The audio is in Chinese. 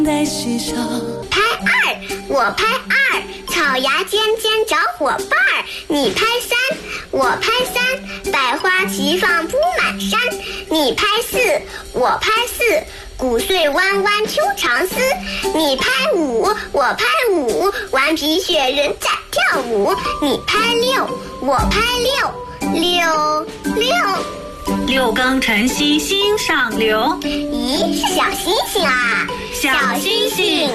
在世上。 拍二，我拍二，草芽尖尖找伙伴儿。你拍三，我拍三，百花齐放铺满山。你拍四，我拍四，谷穗弯弯秋长丝。你拍五，我拍五，顽皮雪人在跳舞。你拍六，我拍六， 六更晨曦心上流。 咦，是小星星啊， 小星星